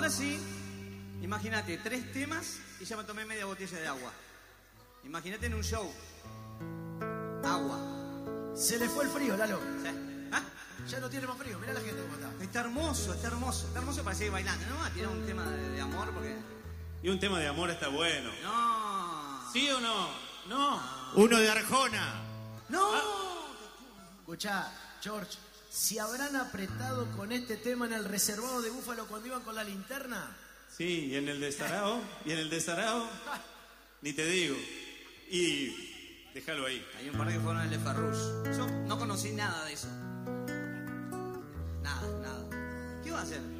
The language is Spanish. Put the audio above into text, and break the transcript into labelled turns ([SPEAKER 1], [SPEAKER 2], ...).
[SPEAKER 1] ahora sí, imagínate, 3 temas y ya me tomé media botella de agua. Imagínate en un show. Agua.
[SPEAKER 2] Se le fue el frío, Lalo.
[SPEAKER 1] ¿Sí? ¿Ah?
[SPEAKER 2] Ya no tiene más frío, mirá la gente cómo está.
[SPEAKER 1] Está hermoso, está hermoso. Está hermoso para seguir bailando, ¿no? A tirar un tema de amor porque...
[SPEAKER 3] Y un tema de amor está bueno.
[SPEAKER 1] No.
[SPEAKER 3] ¿Sí o no? No.
[SPEAKER 4] Uno de Arjona.
[SPEAKER 1] No.
[SPEAKER 2] Escuchá, George, si habrán apretado con este tema en el reservado de Búfalo cuando iban con la linterna.
[SPEAKER 3] Sí, y en el de Sarao, ni te digo. Y déjalo ahí.
[SPEAKER 1] Hay un par que fueron al de Farrush. Yo no conocí nada de eso. Nada. ¿Qué va a hacer?